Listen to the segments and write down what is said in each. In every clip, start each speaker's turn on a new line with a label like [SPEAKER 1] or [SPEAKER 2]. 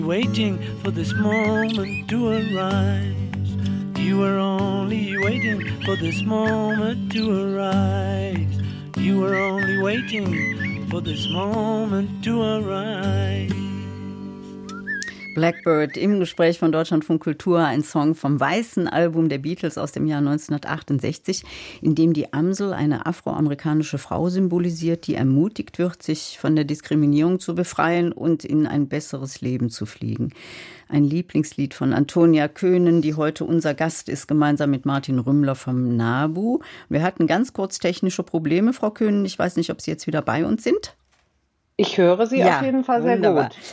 [SPEAKER 1] Waiting for this moment to arise. You were only waiting for this moment to arise. You were only waiting for this moment to arise.
[SPEAKER 2] Blackbird im Gespräch von Deutschlandfunk Kultur, ein Song vom weißen Album der Beatles aus dem Jahr 1968, in dem die Amsel eine afroamerikanische Frau symbolisiert, die ermutigt wird, sich von der Diskriminierung zu befreien und in ein besseres Leben zu fliegen. Ein Lieblingslied von Antonia Köhnen, die heute unser Gast ist, gemeinsam mit Martin Rümmler vom NABU. Wir hatten ganz kurz technische Probleme, Frau Köhnen. Ich weiß nicht, ob Sie jetzt wieder bei uns sind.
[SPEAKER 3] Ich höre Sie auf jeden Fall sehr
[SPEAKER 2] wunderbar.
[SPEAKER 3] gut.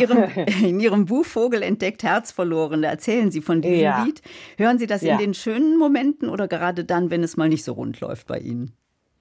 [SPEAKER 2] In Ihrem Buch Vogel entdeckt, Herz verloren, da erzählen Sie von diesem Lied. Hören Sie das in den schönen Momenten oder gerade dann, wenn es mal nicht so rund läuft bei Ihnen?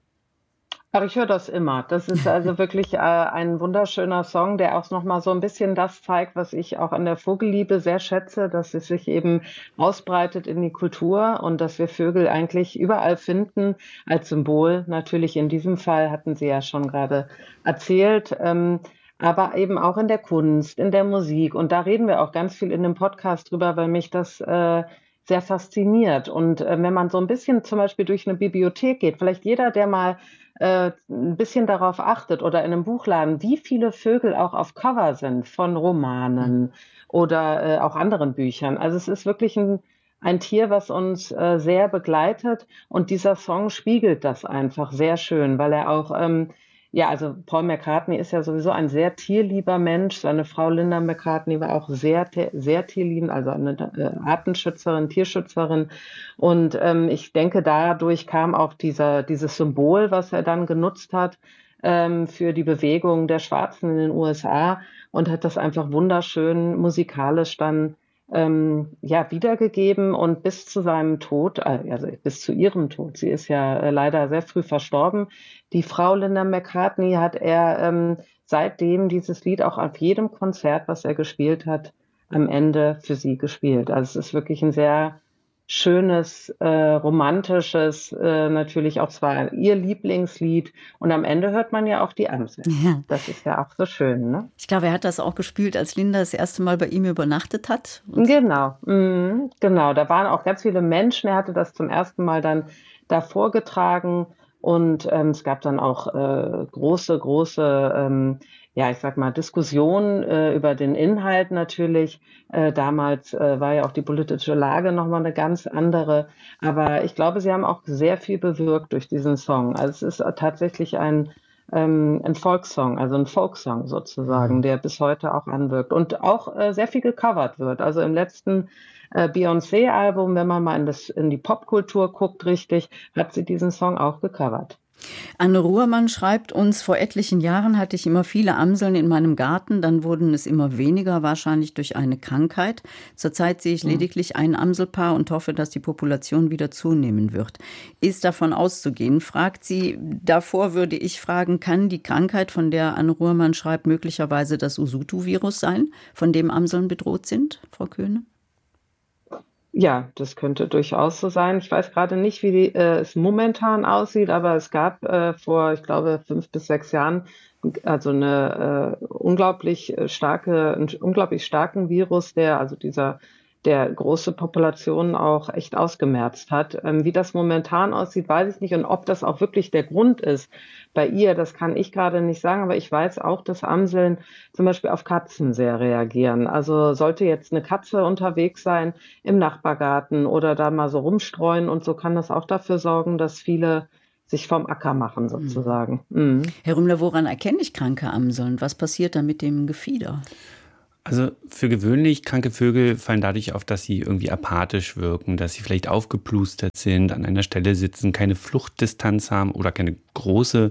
[SPEAKER 3] Aber ich höre das immer. Das ist also wirklich ein wunderschöner Song, der auch nochmal so ein bisschen das zeigt, was ich auch an der Vogelliebe sehr schätze, dass es sich eben ausbreitet in die Kultur und dass wir Vögel eigentlich überall finden als Symbol. Natürlich in diesem Fall hatten Sie ja schon gerade erzählt, aber eben auch in der Kunst, in der Musik. Und da reden wir auch ganz viel in dem Podcast drüber, weil mich das sehr fasziniert. Und wenn man so ein bisschen zum Beispiel durch eine Bibliothek geht, vielleicht jeder, der mal ein bisschen darauf achtet oder in einem Buchladen, wie viele Vögel auch auf Cover sind von Romanen oder auch anderen Büchern. Also es ist wirklich ein Tier, was uns sehr begleitet und dieser Song spiegelt das einfach sehr schön, weil er auch, also Paul McCartney ist ja sowieso ein sehr tierlieber Mensch. Seine Frau Linda McCartney war auch sehr, sehr tierliebend, also eine Artenschützerin, Tierschützerin. Und ich denke, dadurch kam auch dieses Symbol, was er dann genutzt hat, für die Bewegung der Schwarzen in den USA und hat das einfach wunderschön musikalisch dann wiedergegeben und bis zu seinem Tod, also bis zu ihrem Tod, sie ist ja leider sehr früh verstorben, die Frau Linda McCartney hat er seitdem dieses Lied auch auf jedem Konzert, was er gespielt hat, am Ende für sie gespielt. Also es ist wirklich ein sehr schönes, romantisches, natürlich auch zwar ihr Lieblingslied und am Ende hört man ja auch die Amsel. Ja. Das ist ja auch so schön, ne?
[SPEAKER 2] Ich glaube, er hat das auch gespielt, als Linda das erste Mal bei ihm übernachtet hat.
[SPEAKER 3] Genau, genau. Da waren auch ganz viele Menschen. Er hatte das zum ersten Mal dann da vorgetragen und es gab dann auch große ich sag mal, Diskussionen über den Inhalt natürlich. Damals war ja auch die politische Lage nochmal eine ganz andere. Aber ich glaube, sie haben auch sehr viel bewirkt durch diesen Song. Also es ist tatsächlich ein Volkssong, also ein Folksong sozusagen, der bis heute auch anwirkt und auch sehr viel gecovert wird. Also im letzten Beyoncé-Album, wenn man mal in die Popkultur guckt, richtig, hat sie diesen Song auch gecovert.
[SPEAKER 2] Anne Ruhrmann schreibt uns, vor etlichen Jahren hatte ich immer viele Amseln in meinem Garten, dann wurden es immer weniger, wahrscheinlich durch eine Krankheit. Zurzeit sehe ich lediglich ein Amselpaar und hoffe, dass die Population wieder zunehmen wird. Ist davon auszugehen, fragt sie. Davor würde ich fragen, kann die Krankheit, von der Anne Ruhrmann schreibt, möglicherweise das Usutu-Virus sein, von dem Amseln bedroht sind, Frau Köhne?
[SPEAKER 3] Ja, das könnte durchaus so sein. Ich weiß gerade nicht, wie es momentan aussieht, aber es gab vor, ich glaube, 5 bis 6 Jahren also einen unglaublich starken Virus, der große Populationen auch echt ausgemerzt hat. Wie das momentan aussieht, weiß ich nicht. Und ob das auch wirklich der Grund ist bei ihr, das kann ich gerade nicht sagen. Aber ich weiß auch, dass Amseln zum Beispiel auf Katzen sehr reagieren. Also sollte jetzt eine Katze unterwegs sein im Nachbargarten oder da mal so rumstreuen und so, kann das auch dafür sorgen, dass viele sich vom Acker machen sozusagen. Mhm.
[SPEAKER 2] Herr Rümmler, woran erkenne ich kranke Amseln? Was passiert da mit dem Gefieder?
[SPEAKER 4] Also für gewöhnlich kranke Vögel fallen dadurch auf, dass sie irgendwie apathisch wirken, dass sie vielleicht aufgeplustert sind, an einer Stelle sitzen, keine Fluchtdistanz haben oder keine große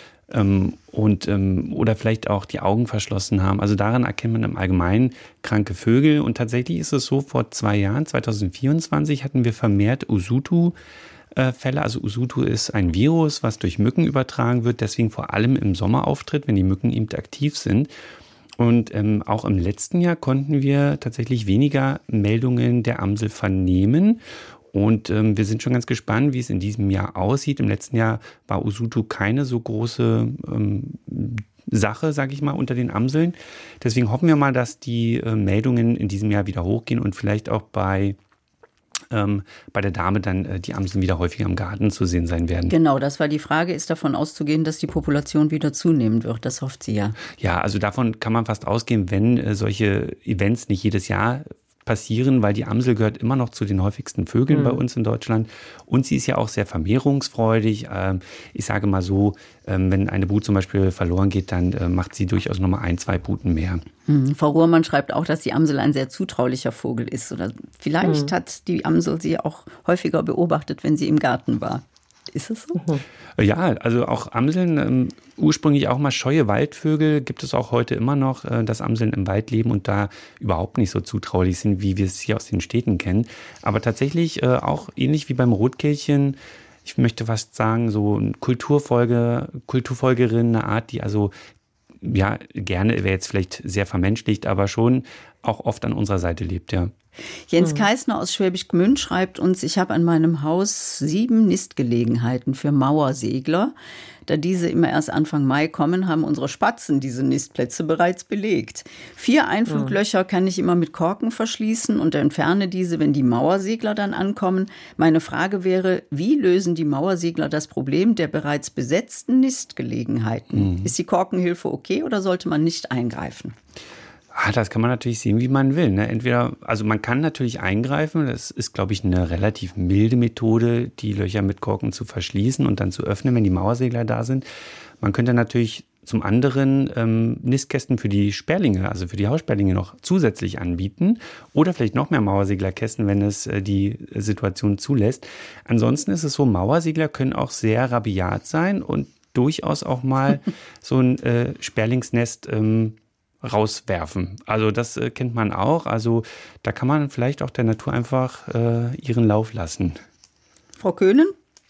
[SPEAKER 4] oder vielleicht auch die Augen verschlossen haben. Also daran erkennt man im Allgemeinen kranke Vögel. Und tatsächlich ist es so, vor 2 Jahren, 2024, hatten wir vermehrt Usutu-Fälle. Also Usutu ist ein Virus, was durch Mücken übertragen wird, deswegen vor allem im Sommer auftritt, wenn die Mücken eben aktiv sind. Und auch im letzten Jahr konnten wir tatsächlich weniger Meldungen der Amsel vernehmen. Und wir sind schon ganz gespannt, wie es in diesem Jahr aussieht. Im letzten Jahr war Usutu keine so große Sache, sage ich mal, unter den Amseln. Deswegen hoffen wir mal, dass die Meldungen in diesem Jahr wieder hochgehen und vielleicht auch bei der Dame dann die Amseln wieder häufiger im Garten zu sehen sein werden.
[SPEAKER 2] Genau, das war die Frage. Ist davon auszugehen, dass die Population wieder zunehmen wird? Das hofft sie ja. Ja,
[SPEAKER 4] also davon kann man fast ausgehen, wenn solche Events nicht jedes Jahr passieren, weil die Amsel gehört immer noch zu den häufigsten Vögeln bei uns in Deutschland und sie ist ja auch sehr vermehrungsfreudig. Ich sage mal so, wenn eine Brut zum Beispiel verloren geht, dann macht sie durchaus nochmal 1-2 Bruten mehr.
[SPEAKER 2] Frau Ruhrmann schreibt auch, dass die Amsel ein sehr zutraulicher Vogel ist. Oder vielleicht hat die Amsel sie auch häufiger beobachtet, wenn sie im Garten war. Ist es so?
[SPEAKER 4] Ja, also auch Amseln, ursprünglich auch mal scheue Waldvögel, gibt es auch heute immer noch, dass Amseln im Wald leben und da überhaupt nicht so zutraulich sind, wie wir es hier aus den Städten kennen. Aber tatsächlich auch ähnlich wie beim Rotkehlchen, ich möchte fast sagen, so eine Kulturfolgerin, eine Art, die also ja gerne, wäre jetzt vielleicht sehr vermenschlicht, aber schon auch oft an unserer Seite lebt, ja.
[SPEAKER 2] Jens Keisner aus Schwäbisch Gmünd schreibt uns, ich habe an meinem Haus 7 Nistgelegenheiten für Mauersegler. Da diese immer erst Anfang Mai kommen, haben unsere Spatzen diese Nistplätze bereits belegt. 4 Einfluglöcher kann ich immer mit Korken verschließen und entferne diese, wenn die Mauersegler dann ankommen. Meine Frage wäre, wie lösen die Mauersegler das Problem der bereits besetzten Nistgelegenheiten? Ist die Korkenhilfe okay oder sollte man nicht eingreifen?
[SPEAKER 4] Das kann man natürlich sehen, wie man will. Ne? Entweder, also man kann natürlich eingreifen, das ist, glaube ich, eine relativ milde Methode, die Löcher mit Korken zu verschließen und dann zu öffnen, wenn die Mauersegler da sind. Man könnte natürlich zum anderen Nistkästen für die Sperlinge, also für die Haussperlinge noch zusätzlich anbieten oder vielleicht noch mehr Mauerseglerkästen, wenn es die Situation zulässt. Ansonsten ist es so, Mauersegler können auch sehr rabiat sein und durchaus auch mal so ein Sperlingsnest rauswerfen. Also das kennt man auch. Also da kann man vielleicht auch der Natur einfach ihren Lauf lassen.
[SPEAKER 2] Frau Köhnen?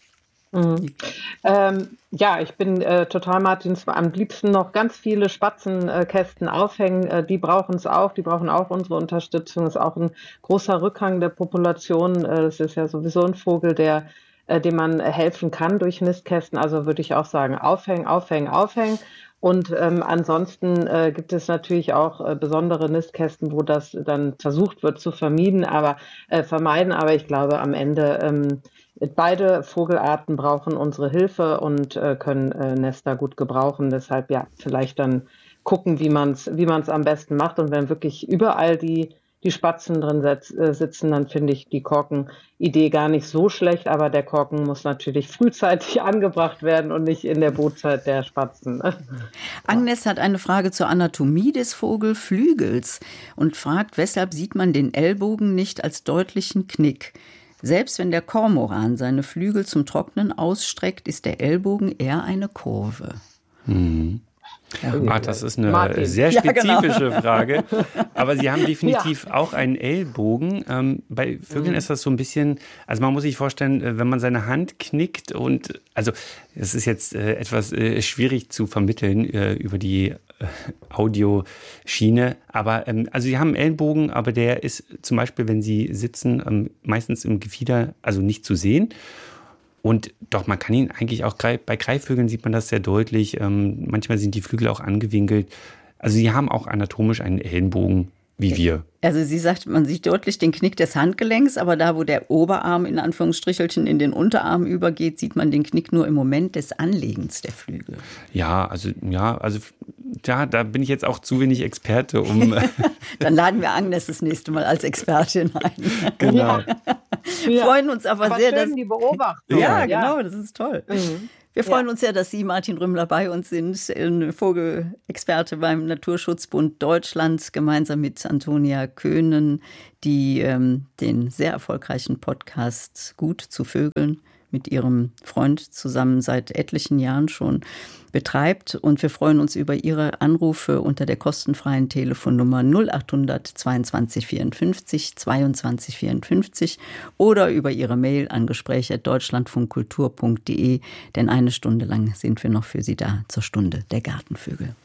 [SPEAKER 3] Ja, ich bin total Martins, am liebsten noch ganz viele Spatzenkästen aufhängen. Die brauchen es auch, die brauchen auch unsere Unterstützung. Das ist auch ein großer Rückgang der Population. Das ist ja sowieso ein Vogel, dem man helfen kann durch Nistkästen. Also würde ich auch sagen, aufhängen, aufhängen, aufhängen. Und ansonsten gibt es natürlich auch besondere Nistkästen, wo das dann versucht wird zu vermeiden. Aber ich glaube, am Ende beide Vogelarten brauchen unsere Hilfe und können Nester gut gebrauchen. Deshalb ja, vielleicht dann gucken, wie man's am besten macht. Und wenn wirklich überall die Spatzen drin sitzen, dann finde ich die Korkenidee gar nicht so schlecht, aber der Korken muss natürlich frühzeitig angebracht werden und nicht in der Brutzeit der Spatzen.
[SPEAKER 2] Agnes hat eine Frage zur Anatomie des Vogelflügels und fragt, weshalb sieht man den Ellbogen nicht als deutlichen Knick? Selbst wenn der Kormoran seine Flügel zum Trocknen ausstreckt, ist der Ellbogen eher eine Kurve.
[SPEAKER 4] Das ist eine sehr spezifische Frage. Aber Sie haben definitiv auch einen Ellbogen. Bei Vögeln ist das so ein bisschen, also man muss sich vorstellen, wenn man seine Hand knickt und, also es ist jetzt etwas schwierig zu vermitteln über die Audioschiene. Aber also Sie haben einen Ellenbogen, aber der ist zum Beispiel, wenn Sie sitzen, meistens im Gefieder, also nicht zu sehen. Und doch, man kann ihn eigentlich auch, bei Greifvögeln sieht man das sehr deutlich. Manchmal sind die Flügel auch angewinkelt. Also sie haben auch anatomisch einen Ellenbogen wie wir.
[SPEAKER 2] Also sie sagt, man sieht deutlich den Knick des Handgelenks, aber da, wo der Oberarm in Anführungsstrichelchen in den Unterarm übergeht, sieht man den Knick nur im Moment des Anlegens der Flügel.
[SPEAKER 4] Da bin ich jetzt auch zu wenig Experte, um...
[SPEAKER 2] Dann laden wir Agnes das nächste Mal als Expertin ein.
[SPEAKER 4] Genau.
[SPEAKER 2] Wir freuen uns aber sehr,
[SPEAKER 3] dass die Beobachtung.
[SPEAKER 2] Ja, genau, das ist toll. Wir freuen uns sehr, dass Sie, Martin Rümmler, bei uns sind, Vogelexperte beim Naturschutzbund Deutschland, gemeinsam mit Antonia Köhnen, die den sehr erfolgreichen Podcast Gut zu Vögeln mit ihrem Freund zusammen seit etlichen Jahren schon betreibt. Und wir freuen uns über Ihre Anrufe unter der kostenfreien Telefonnummer 0800 22 54 22 54 oder über Ihre Mail an gespräch@deutschlandfunkkultur.de, denn eine Stunde lang sind wir noch für Sie da zur Stunde der Gartenvögel.